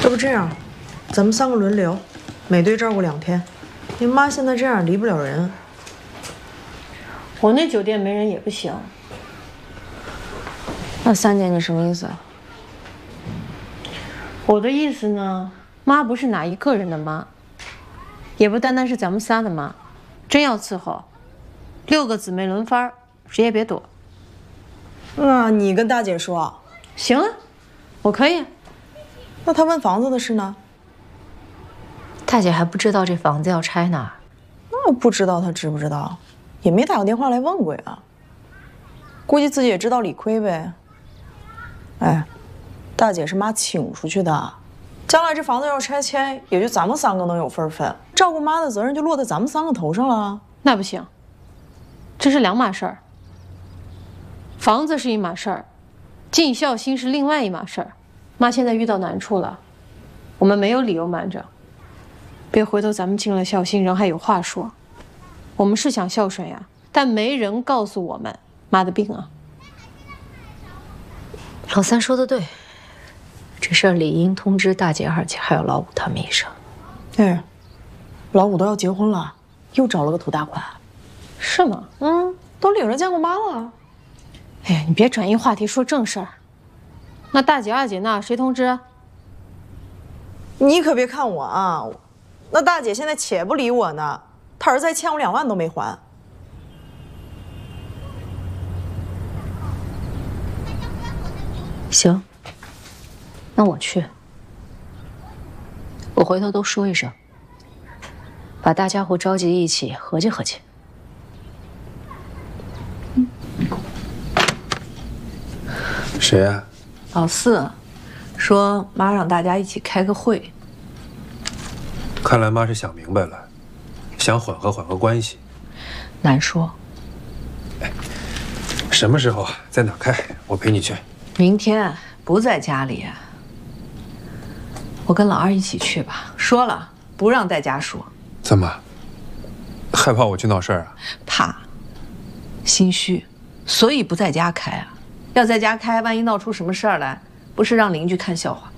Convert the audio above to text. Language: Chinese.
要不这样，咱们3个轮流，每队照顾2天。你妈现在这样离不了人。 我那酒店没人也不行。 那3姐，你什么意思？ 我的意思呢，妈不是哪一个人的妈，也不单单是咱们仨的妈。真要伺候，6个姊妹轮番，谁也别躲。 你跟大姐说。 行啊，我可以。 那她问房子的事呢？ 大姐还不知道这房子要拆呢。 那不知道她知不知道，也没打过电话来问过呀。估计自己也知道理亏呗。哎，大姐是妈请出去的，将来这房子要拆迁，也就咱们3个能有份分，照顾妈的责任就落在咱们3个头上了。 那不行，这是2码事儿。房子是一码事儿，尽孝心是另外一码事儿。妈现在遇到难处了，我们没有理由瞒着，别回头咱们尽了孝心，人还有话说。我们是想孝顺呀，但没人告诉我们妈的病啊。 老三说的对，这事儿理应通知大姐、二姐还有老五他们一声。 哎，老五都要结婚了，又找了个土大款。 是吗？ 都领着见过妈了。 哎呀，你别转移话题，说正事儿。那大姐、二姐那谁通知？ 你可别看我啊，那大姐现在且不理我呢，她儿子还欠我2万都没还。 行，那我去。我回头都说一声，把大家伙召集一起合计合计。 谁呀？ 老四说妈让大家一起开个会。 看来妈是想明白了，想缓和关系。 难说。 什么时候啊？在哪开？我陪你去。 明天不在家里，我跟老二一起去吧。说了不让带家属。 怎么？害怕我去闹事儿啊？ 怕，心虚，所以不在家开啊。要在家开，万一闹出什么事儿来，不是让邻居看笑话。